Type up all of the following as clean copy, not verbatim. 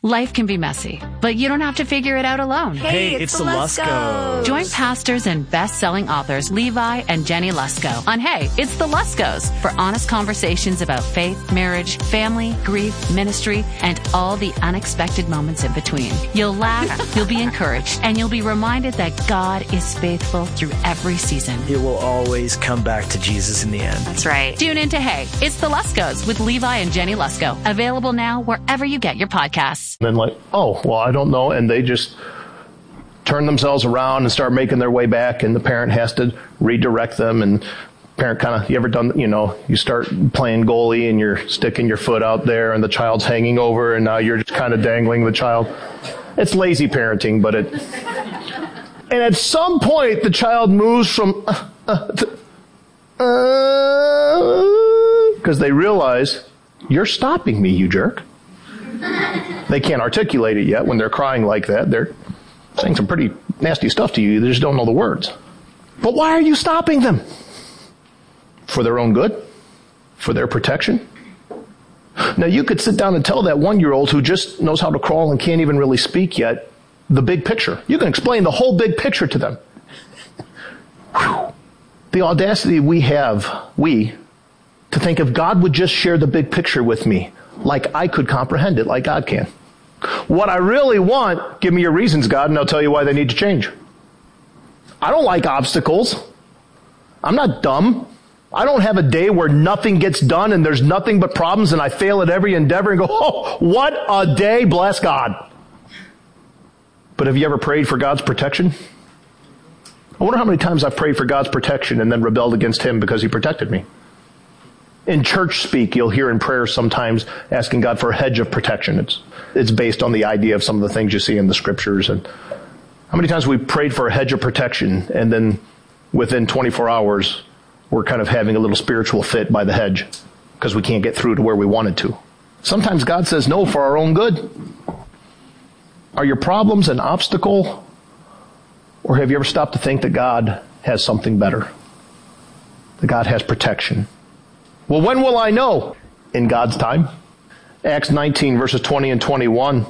Life can be messy, but you don't have to figure it out alone. Hey, it's the Luskos. Join pastors and best-selling authors Levi and Jenny Lusko on Hey, It's the Luskos for honest conversations about faith, marriage, family, grief, ministry, and all the unexpected moments in between. You'll laugh, you'll be encouraged, and you'll be reminded that God is faithful through every season. It will always come back to Jesus in the end. That's right. Tune in to Hey, It's the Luskos with Levi and Jenny Lusko. Available now wherever you get your podcasts. And then I don't know. And they just turn themselves around and start making their way back. And the parent has to redirect them. And parent you ever done, you start playing goalie and you're sticking your foot out there and the child's hanging over and now you're just kind of dangling the child. It's lazy parenting, but and at some point the child moves from, because they realize, you're stopping me, you jerk. They can't articulate it yet when they're crying like that. They're saying some pretty nasty stuff to you. They just don't know the words. But why are you stopping them? For their own good? For their protection? Now you could sit down and tell that 1-year-old who just knows how to crawl and can't even really speak yet, the big picture. You can explain the whole big picture to them. Whew. The audacity we have, to think if God would just share the big picture with me, like I could comprehend it, like God can. What I really want, give me your reasons, God, and I'll tell you why they need to change. I don't like obstacles. I'm not dumb. I don't have a day where nothing gets done and there's nothing but problems and I fail at every endeavor and go, oh, what a day, bless God. But have you ever prayed for God's protection? I wonder how many times I've prayed for God's protection and then rebelled against Him because He protected me. In church speak, you'll hear in prayer sometimes asking God for a hedge of protection. It's based on the idea of some of the things you see in the scriptures. And how many times we prayed for a hedge of protection and then within 24 hours, we're kind of having a little spiritual fit by the hedge because we can't get through to where we wanted to. Sometimes God says no for our own good. Are your problems an obstacle? Or have you ever stopped to think that God has something better? That God has protection? Well, when will I know? In God's time. Acts 19 verses 20 and 21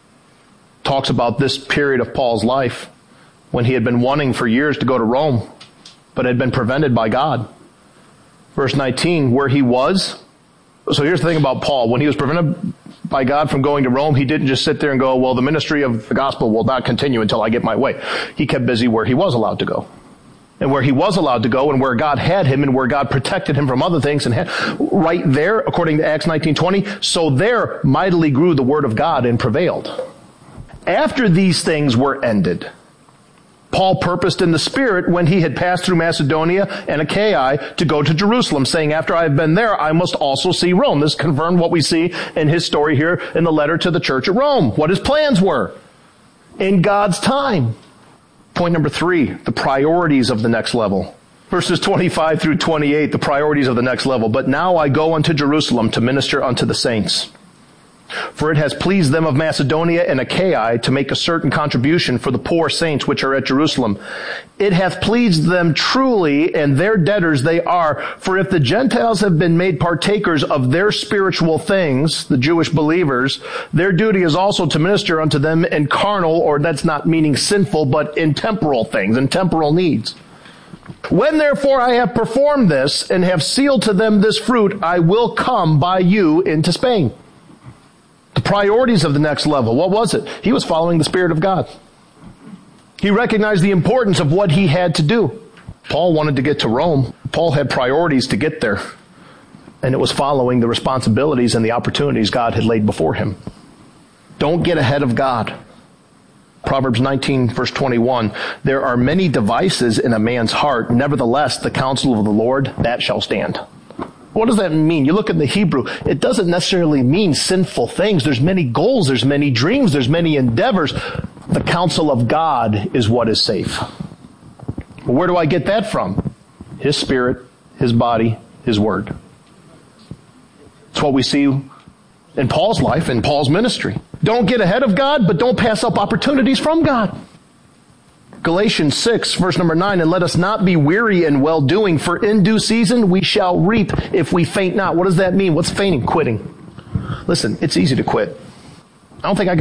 talks about this period of Paul's life when he had been wanting for years to go to Rome, but had been prevented by God. Verse 19, where he was. So here's the thing about Paul. When he was prevented by God from going to Rome, he didn't just sit there and go, well, the ministry of the gospel will not continue until I get my way. He kept busy where he was allowed to go. And where he was allowed to go and where God had him and where God protected him from other things. And right there, according to Acts 19:20, so there mightily grew the word of God and prevailed. After these things were ended, Paul purposed in the Spirit when he had passed through Macedonia and Achaia to go to Jerusalem, saying, after I have been there, I must also see Rome. This confirmed what we see in his story here in the letter to the church at Rome, what his plans were in God's time. Point number 3, the priorities of the next level. Verses 25 through 28, the priorities of the next level. But now I go unto Jerusalem to minister unto the saints. For it has pleased them of Macedonia and Achaia to make a certain contribution for the poor saints which are at Jerusalem. It hath pleased them truly, and their debtors they are. For if the Gentiles have been made partakers of their spiritual things, the Jewish believers, their duty is also to minister unto them in carnal, or that's not meaning sinful, but in temporal things, in temporal needs. When therefore I have performed this, and have sealed to them this fruit, I will come by you into Spain. The priorities of the next level. What was it? He was following the Spirit of God. He recognized the importance of what he had to do. Paul wanted to get to Rome. Paul had priorities to get there. And it was following the responsibilities and the opportunities God had laid before him. Don't get ahead of God. Proverbs 19 verse 21, there are many devices in a man's heart. Nevertheless, the counsel of the Lord, that shall stand. What does that mean? You look at the Hebrew, it doesn't necessarily mean sinful things. There's many goals, there's many dreams, there's many endeavors. The counsel of God is what is safe. Where do I get that from? His Spirit, His body, His Word. It's what we see in Paul's life, in Paul's ministry. Don't get ahead of God, but don't pass up opportunities from God. Galatians 6, verse number 9, and let us not be weary in well-doing, for in due season we shall reap if we faint not. What does that mean? What's fainting? Quitting. Listen, it's easy to quit. I don't think I can